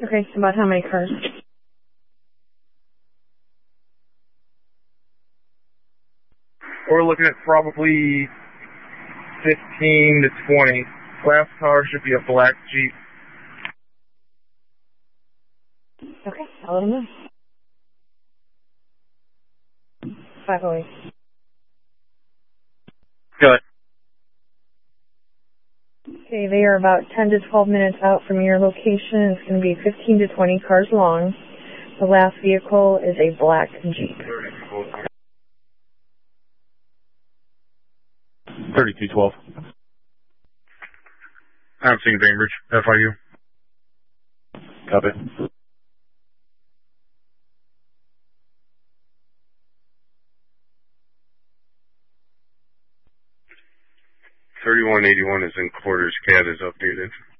Okay, about how many cars? We're looking at probably 15 to 20. Last car should be a black Jeep. Okay, I'll let them know. 508. Good. Okay, they are about 10 to 12 minutes out from your location. It's going to be 15 to 20 cars long. The last vehicle is a black Jeep. 3212. I'm seeing Bainbridge, FIU. Copy. 3181 is in quarters. CAD is updated.